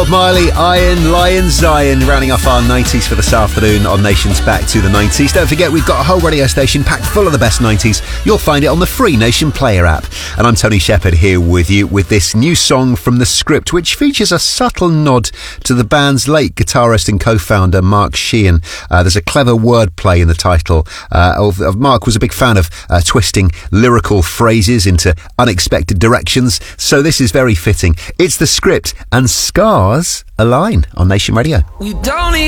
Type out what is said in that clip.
Miley, Iron, Lion, Zion, rounding off our 90s for this afternoon on Nation's Back to the 90s. Don't forget, we've got a whole radio station packed full of the best 90s. You'll find it on the free Nation Player app. And I'm Tony Shepherd here with you with this new song from The Script, which features a subtle nod to the band's late guitarist and co-founder Mark Sheehan. There's a clever wordplay in the title. Mark was a big fan of twisting lyrical phrases into unexpected directions, so this is very fitting. It's The Script and Scars Align on Nation Radio. You don't need